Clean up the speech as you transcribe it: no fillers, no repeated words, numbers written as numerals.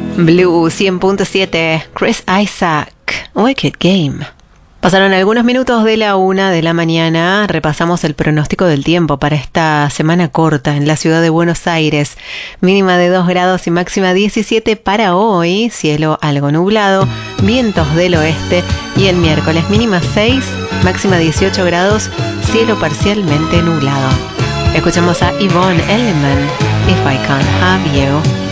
Blue 100.7, Chris Isaac, Wicked Game. Pasaron algunos minutos de la 1 de la mañana, repasamos el pronóstico del tiempo para esta semana corta en la ciudad de Buenos Aires. Mínima de 2 grados y máxima 17 para hoy, cielo algo nublado, vientos del oeste, y el miércoles mínima 6, máxima 18 grados, cielo parcialmente nublado. Escuchamos a Yvonne Elliman, If I Can't Have You.